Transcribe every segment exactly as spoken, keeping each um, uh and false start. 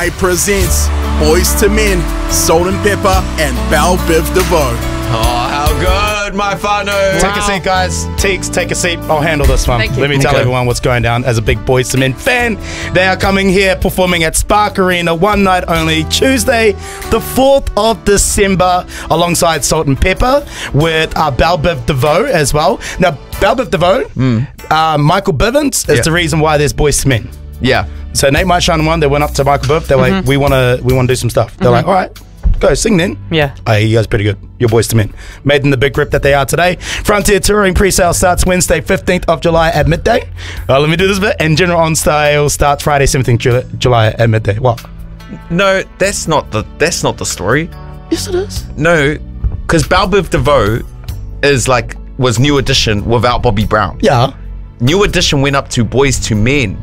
My presents Boys to Men, Salt and Pepper, and Belle Biv DeVoe. Oh, how good, my whānau. Take a seat, guys. Teeks, take a seat. I'll handle this one. Thank you. Let me tell Okay. everyone what's going down as a big Boys to Men fan. They are coming here performing at Spark Arena one night only, Tuesday, the fourth of December, alongside Salt and Pepper with uh, Belle Biv DeVoe as well. Now, Belle Biv DeVoe, mm. uh, Michael Bivens is Yeah. the reason why there's Boys to Men. Yeah. So Nate Might Shine One, they went up to Michael Biv. They're Mm-hmm. like, we want to we want to do some stuff. They're like, all right, go sing then. Yeah. I hear you guys pretty good. You're Boys to Men. Made in the big grip that they are today. Frontier Touring pre-sale starts Wednesday, fifteenth of July at midday. Uh, let me do this bit. And General On Style starts Friday, seventeenth of July at midday. What? No, that's not the that's not the story. Yes, it is. No, because Belle Biv DeVoe is like was New Edition without Bobby Brown. Yeah. New Edition went up to Boys to Men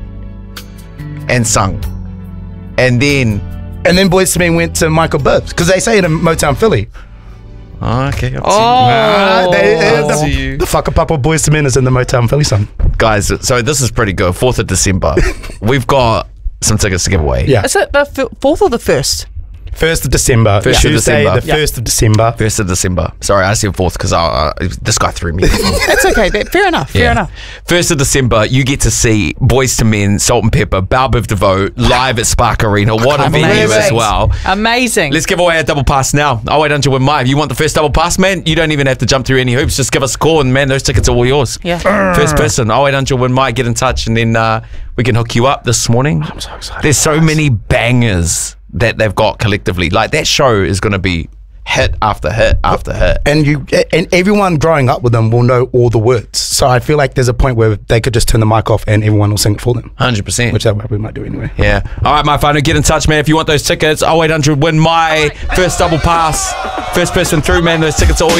and sung, and then And then Boys to Men went to Michael Biv because they say it in Motown Philly. oh, okay, up to Oh. Ah, they, uh, Up to the, you. the fuck up Papa Boys to Men is in the Motown Philly song. you. guys. So this is pretty good. Fourth of December, we've got some tickets to give away. Yeah. Is it the f- fourth or the first? First of December. First of Tuesday, December. the Yeah. first of December. First of December. Sorry, I said fourth because uh, this guy threw me. It's okay. That, fair enough. Fair Yeah. enough. First of December, you get to see Boys to Men, Salt and Pepper, Belle Biv DeVoe live at Spark Arena. What a venue Amazing. as well. Amazing. Let's give away a double pass now. Oh, wait, don't you win mine? You want the first double pass, man? You don't even have to jump through any hoops. Just give us a call, and man, those tickets are all yours. Yeah. First person. Oh, wait, don't you win mine? Get in touch, and then uh, we can hook you up this morning. I'm so excited There's so for this. many bangers that they've got collectively. Like that show is going to be hit after hit after hit. And you and everyone growing up with them will know all the words. So I feel like there's a point where they could just turn the mic off and everyone will sing it for them. one hundred percent. Which that we might do anyway. Yeah. All right, my whānau, get in touch, man. If you want those tickets, oh eight hundred win my first double pass. First person through, man. Those tickets are all